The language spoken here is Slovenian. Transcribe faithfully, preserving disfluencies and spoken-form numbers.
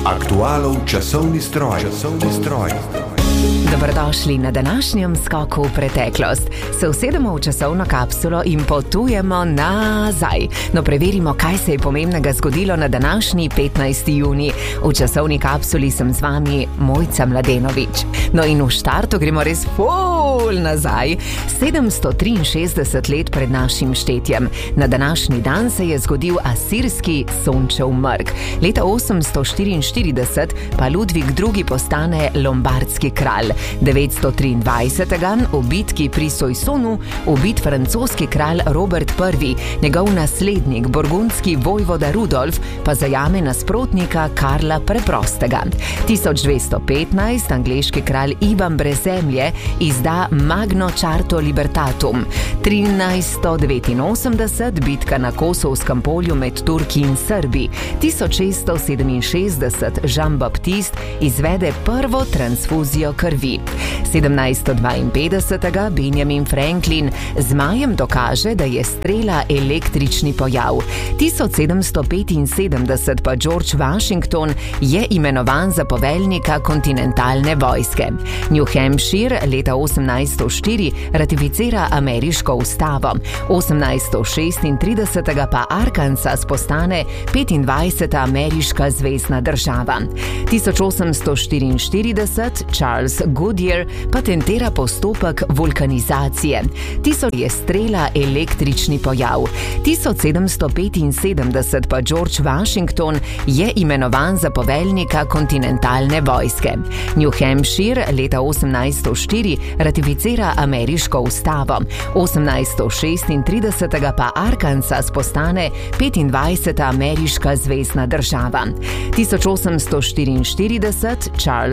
Aktualov časovni stroj. Časovni stroj. Dobrodošli na današnjem skoku v preteklost. Se usedemo v časovno kapsulo in potujemo nazaj. No, preverimo, kaj se je pomembnega zgodilo na današnji petnajsti junij. V časovni kapsuli sem z vami Mojca Mladenovič. No in v štartu gremo res ful nazaj. sedemsto triinšestdeset let pred našim štetjem. Na današnji dan se je zgodil asirski Sončev mrk. Leta osemsto štiriinštirideset pa Ludvik drugi postane lombardski kralj. devetsto triindvajsetega v bitki pri Soissonu ubit francoski kralj Robert prvi, njegov naslednik, burgundski vojvoda Rudolf, pa zajame nasprotnika Karla Preprostega. tisoč dvesto petnajst angleški kralj Ivan Brezemlje izda Magno Charto Libertatum. trinajststo devetinosemdeset bitka na Kosovskem polju med Turki in Srbi. tisoč šeststo sedeminšestdeset Jean Baptiste izvede prvo transfuzijo krvi. sedemnajststo dvainpetdesetega Benjamin Franklin zmajem dokaže, da je strela električni pojav. tisoč sedemsto petinsedemdeset pa George Washington je imenovan za poveljnika kontinentalne vojske. New Hampshire leta osemnajststo štiri ratificira ameriško ustavo. osemnajststo šestintridesetega pa Arkansas postane petindvajseta ameriška zvezna država. tisoč osemsto štiriinštirideset Charles Goodyear patentira postopek vulkanizacije. Tisoč je strela električni pojav. tisoč sedemsto petinsedemdeset pa George Washington je imenovan za poveljnika kontinentalne vojske. New Hampshire leta osemnajststo štiri ratificira ameriško ustavo. osemnajststo šestintridesetega pa Arkansas postane petindvajseta ameriška zvezna država. tisoč osemsto štiriinštirideset Charles